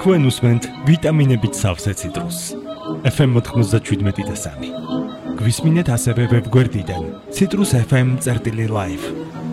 თქვენ უსმენთ ვიტამინებით სავსე ციტრუსს. FM 97.3. გვისმინეთ ასევე ვებგვერდიდან citrusfm.live.